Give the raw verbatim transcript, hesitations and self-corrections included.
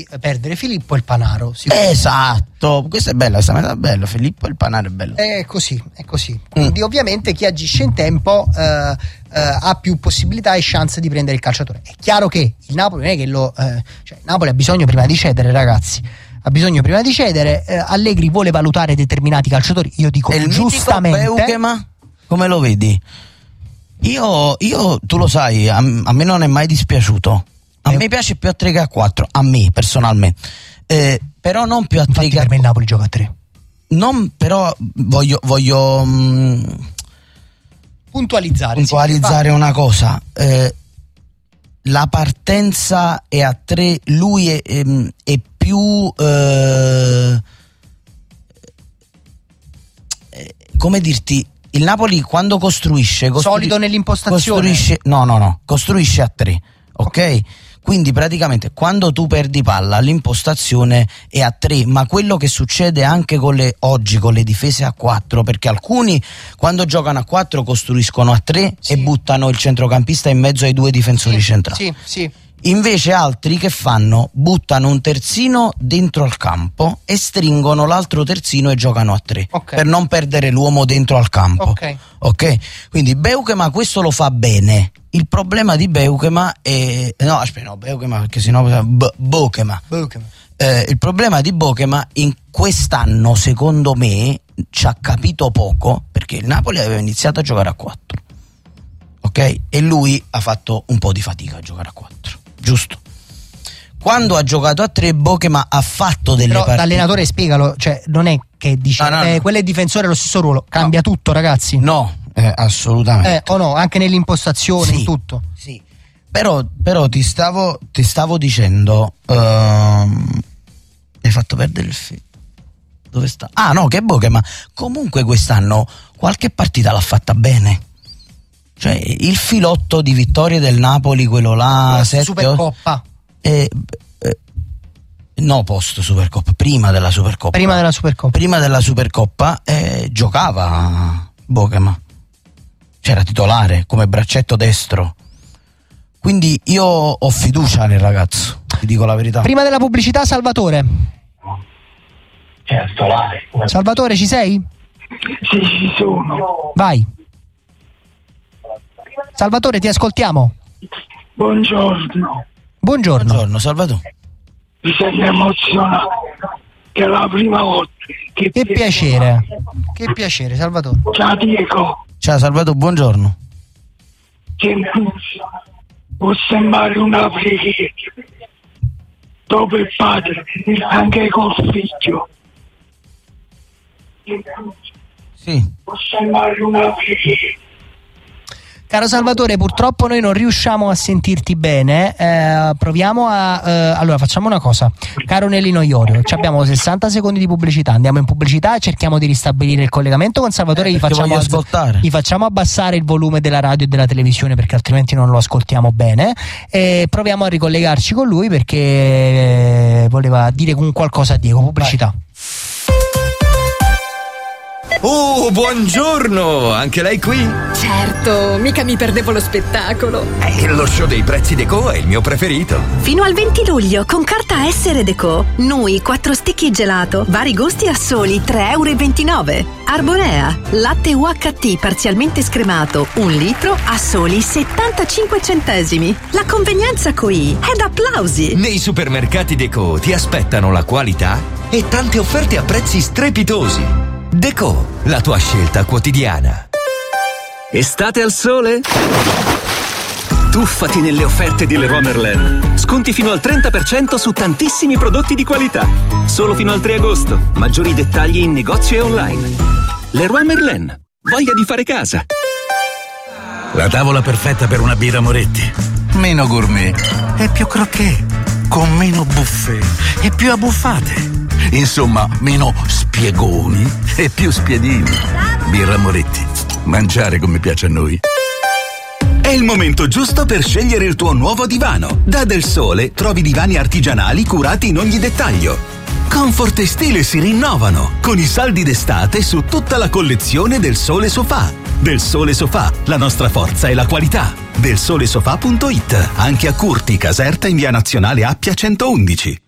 perdere Filippo e il Panaro. Esatto, questa è bella, questa metà è bella, Filippo e il Panaro è bello. È così, è così. Quindi mm. ovviamente chi agisce in tempo eh, eh, ha più possibilità e chance di prendere il calciatore. È chiaro che il Napoli non è che lo eh, cioè il Napoli ha bisogno prima di cedere, ragazzi. Ha bisogno prima di cedere. eh, Allegri vuole valutare determinati calciatori. Io dico e il giustamente. Beukema, come lo vedi? Io, io tu lo sai, a, a me non è mai dispiaciuto. A eh. me piace più a tre che a quattro, a me personalmente. Eh, però non più a tre che a per me il Napoli gioca a tre. Non, però voglio voglio mh, puntualizzare. Puntualizzare sì, una cosa. Eh, la partenza è a tre, lui è, è, è più eh, come dirti, il Napoli quando costruisce, costrui- solido nell'impostazione, costruisce, no no no costruisce a tre, ok? okay. Quindi praticamente quando tu perdi palla l'impostazione è a tre, ma quello che succede anche con le oggi con le difese a quattro, perché alcuni quando giocano a quattro costruiscono a tre sì. e buttano il centrocampista in mezzo ai due difensori sì, centrali. Sì, sì. Invece altri che fanno? Buttano un terzino dentro al campo e stringono l'altro terzino e giocano a tre, okay. per non perdere l'uomo dentro al campo. Ok. Ok? Quindi Beukema questo lo fa bene. Il problema di Beukema è no, aspetta, no, Beukema perché sennò B- Bokema. Bokema. Eh, il problema di Bokema in quest'anno, secondo me, ci ha capito poco, perché il Napoli aveva iniziato a giocare a quattro. Ok? E lui ha fatto un po' di fatica a giocare a quattro. Giusto. Quando ha giocato a tre, Bokema ha fatto delle però partite. L'allenatore spiegalo, cioè non è che dice no, no, eh, no. quello è difensore, lo stesso ruolo, cambia no. tutto, ragazzi. No, eh, assolutamente. Eh, o no, anche nell'impostazione, sì, in tutto. Sì. Però, però ti stavo ti stavo dicendo uh, hai fatto perdere il filo. Dove sta? Ah no, che Bokema comunque quest'anno qualche partita l'ha fatta bene. Cioè il filotto di vittorie del Napoli, quello là, sette, Supercoppa. Eh, eh, no, post Supercoppa, prima della Supercoppa. Prima della Supercoppa. Prima della Supercoppa eh, giocava Bokema. C'era titolare come braccetto destro. Quindi io ho fiducia nel ragazzo, ti dico la verità. Prima della pubblicità, Salvatore. C'era titolare. Salvatore, ci sei? Sì, ci sono. Vai. Salvatore, ti ascoltiamo. Buongiorno. Buongiorno. Buongiorno, Salvatore. Mi sento emozionato. Che è la prima volta. Che, che piacere. Che piacere, Salvatore. Ciao Diego. Ciao Salvatore, buongiorno. Che può sembrare una preghiera. Dopo il padre, anche col figlio. Sì. Può sembrare una preghiera. Caro Salvatore, purtroppo noi non riusciamo a sentirti bene, eh, proviamo a... Eh, allora facciamo una cosa, caro Nellino Iorio, abbiamo sessanta secondi di pubblicità, andiamo in pubblicità e cerchiamo di ristabilire il collegamento con Salvatore, eh, gli, facciamo ascoltare. gli facciamo abbassare il volume della radio e della televisione perché altrimenti non lo ascoltiamo bene e proviamo a ricollegarci con lui perché eh, voleva dire un qualcosa a Diego. Pubblicità. Vai. Oh, buongiorno! Anche lei qui? Certo, mica mi perdevo lo spettacolo. Eh, lo show dei prezzi Deco è il mio preferito. Fino al venti luglio, con carta Essere Deco, Nui quattro stecchi e gelato, vari gusti a soli tre e ventinove euro. Arborea, latte U H T parzialmente scremato, un litro a soli settantacinque centesimi. La convenienza qui è da applausi. Nei supermercati Deco ti aspettano la qualità e tante offerte a prezzi strepitosi. Deco, la tua scelta quotidiana. Estate al sole? Tuffati nelle offerte di Leroy Merlin. Sconti fino al trenta per cento su tantissimi prodotti di qualità. Solo fino al tre agosto. Maggiori dettagli in negozio e online. Leroy Merlin. Voglia di fare casa. La tavola perfetta per una birra Moretti. Meno gourmet e più croquet. Con meno buffet e più abbuffate. Insomma, meno spiegoni e più spiedini. Birra Moretti. Mangiare come piace a noi. È il momento giusto per scegliere il tuo nuovo divano. Da Del Sole trovi divani artigianali curati in ogni dettaglio. Comfort e stile si rinnovano con i saldi d'estate su tutta la collezione Del Sole Sofà. Del Sole Sofà, la nostra forza è la qualità. del sole sofà punto it, anche a Curti, Caserta in via Nazionale Appia centoundici.